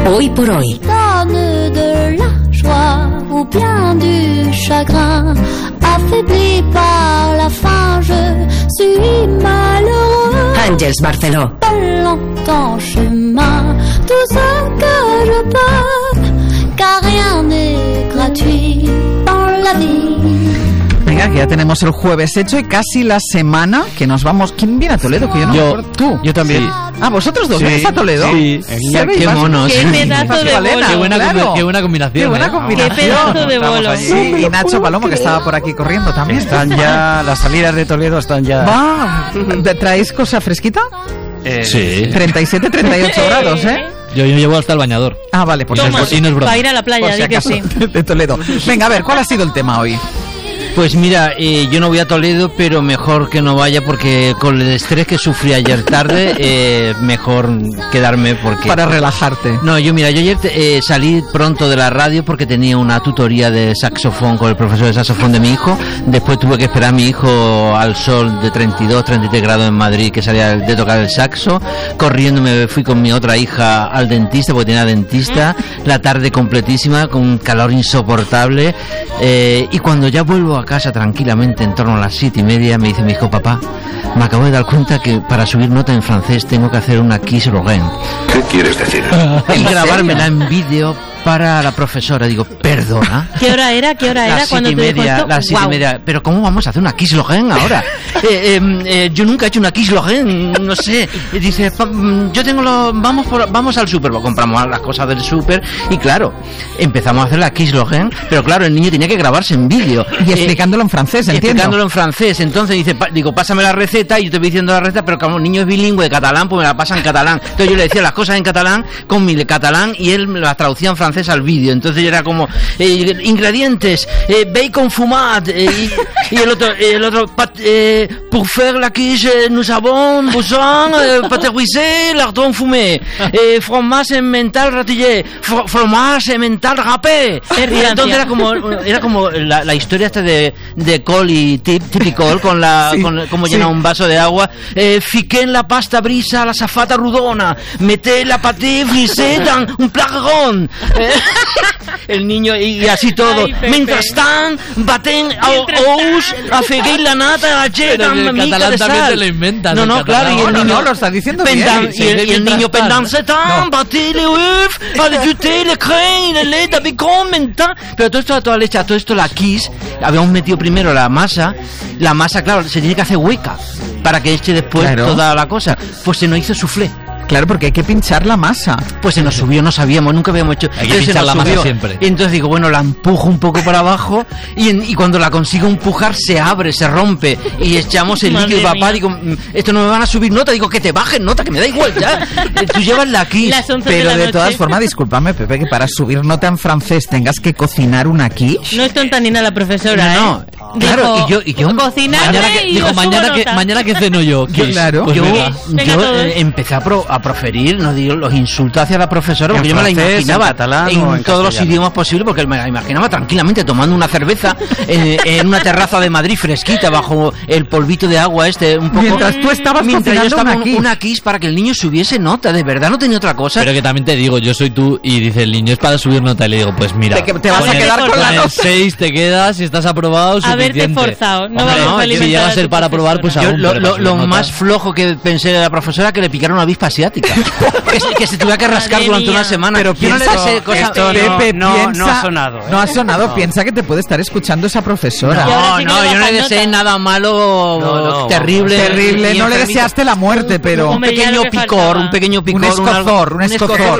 Hoy por hoy. De la joie ou bien du chagrin, affaibli par la faim, je suis malheureux. Àngels Barceló. Pas longtemps chemin, tout ce que je peux, car rien n'est gratuit dans la vie. Venga, que ya tenemos el jueves hecho y casi la semana que nos vamos. ¿Quién viene a Toledo? Que yo no me acuerdo. ¿Tú? Yo también. Sí. Ah, ¿vosotros dos venís a Toledo? Sí. Qué monos. Qué pedazo de bolo. Qué buena combinación. Qué buena combinación. Qué pedazo de bolo. Sí, y Nacho Palomo, que estaba por aquí corriendo también. Están ya, las salidas de Toledo están ya. Va, ¿traéis cosa fresquita? Sí. 37, 38 grados, ¿eh? Yo llevo hasta el bañador. Ah, vale, pues Toma, y no es broma. para ir a la por playa, si di que acaso, sí. de Toledo. Venga, a ver, ¿cuál ha sido el tema hoy? Pues mira, yo no voy a Toledo, pero mejor que no vaya porque con el estrés que sufrí ayer tarde, mejor quedarme porque... Para relajarte. No, yo ayer salí pronto de la radio porque tenía una tutoría de saxofón con el profesor de saxofón de mi hijo. Después tuve que esperar a mi hijo al sol de 32, 33 grados en Madrid, que salía de tocar el saxo. Corriendo me fui con mi otra hija al dentista, porque tenía dentista. La tarde completísima, con un calor insoportable. Y cuando ya vuelvo a casa tranquilamente, en torno a las 7:30, me dice mi hijo: papá, me acabo de dar cuenta que para subir nota en francés tengo que hacer una Kiss Lorraine. ¿Qué quieres decir? Y grabármela en vídeo para la profesora. Digo, ¿perdona? ¿Qué hora era? Las Cuando 7:30, las 7:30. Pero ¿cómo vamos a hacer una Kiss Lorraine ahora? Yo nunca he hecho una Kiss Lorraine, no sé. Y dice, yo tengo vamos al súper, compramos las cosas del súper y claro, empezamos a hacer la Kiss Lorraine, pero claro, el niño tenía que grabarse en vídeo. Y explicándolo en francés, entiendo. Explicándolo en francés. Entonces digo, pásame la receta, y yo te voy diciendo la receta, pero como el niño es bilingüe de catalán, pues me la pasa en catalán. Entonces yo le decía las cosas en catalán con mi catalán y él me las traducía en francés al vídeo. Entonces yo era como ingredientes, bacon fumat, y el otro pour faire la quiche nous avons besoin pâté brisé, lardon fumé, fromage emmental ratillé, fromage emmental râpé. Y entonces era como la historia esta de Col y Tipicol con como llena un vaso de agua. Fiqué en la pasta brisa la safata rodona, meté la pâté brisé dans un placarón. El niño y así todo. Mentrestant, baten ous, afegué la nata, la llega una mica de sal. Te lo inventas. No, claro, y el niño No, lo está diciendo bien. y el niño pendant setan, baté le œuf, ajouté le crème, le lait, le bacon, mental. Pero todo esto a toda leche, todo esto la Kiss, habíamos metido primero la masa, claro, se tiene que hacer hueca para que eche después toda la cosa. Pues se nos hizo soufflé. Claro, porque hay que pinchar la masa. Pues se nos subió, no sabíamos, nunca habíamos hecho. Hay que pinchar la masa siempre. Y entonces digo, bueno, la empujo un poco para abajo y cuando la consigo empujar se abre, se rompe y echamos el líquido. Papá, digo, esto no me van a subir nota. Digo, que te bajen nota, que me da igual ya. Tú llevas la Kiss. Pero de todas formas, discúlpame, Pepe, que para subir nota en francés tengas que cocinar una Kiss. No es tontanina la profesora, No, claro, y yo cocinarme mañana que ceno yo. Kiss. Claro. Pues yo venga, empecé a proferir, no digo, los insultos hacia la profesora, porque yo me la imaginaba en todos los idiomas posibles, porque me la imaginaba tranquilamente tomando una cerveza en una terraza de Madrid fresquita bajo el polvito de agua un poco. Mientras tú estabas Mientras yo cocinando estaba una Kiss para que el niño subiese nota, de verdad no tenía otra cosa. Pero que también te digo, yo soy tú y dice el niño es para subir nota y le digo, pues mira, te vas a quedar con la nota. 6 te quedas, si estás aprobado, suficiente. Haberte forzado, no Hombre, vamos a si alimentar llega a a ser tu para aprobar, pues Yo, aún. lo más flojo que pensé de la profesora que le picara una avispa asiática. que se tuviera que rascar Madre durante mía. una semana. Pero yo no le piensa, deseo cosas. Pepe, no piensa- ha sonado, ¿eh? No ha sonado, piensa que te puede estar escuchando esa profesora. Y ahora sí que le yo no le bajan deseé nota. nada malo, No. terrible. Terrible, y no le enfermito. deseaste la muerte, pero... Hombre, ya lo que faltaba. Un pequeño picor. Un escozor.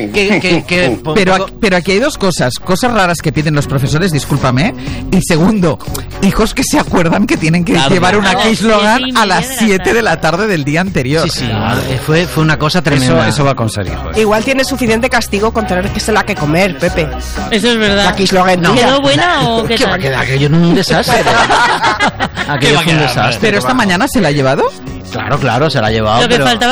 Que Pero aquí hay dos cosas raras que piden los profesores, discúlpame. Y segundo, hijos que se acuerdan que tienen que Claro. llevar una Claro, Kiss Logan 7:30 a las 7 de la tarde del día anterior. Sí, fue una cosa tremenda. Eso va con ser hijos. Igual tiene suficiente castigo con tener que se la que comer, Pepe. Eso es verdad. La Kiss Logan. No. ¿Quedó buena o qué ¿Qué va a tal? quedar? Aquello en un desastre. Aquello fue un desastre. Pero esta mañana se la ha llevado. Claro, se la ha llevado. Lo que pero- faltaba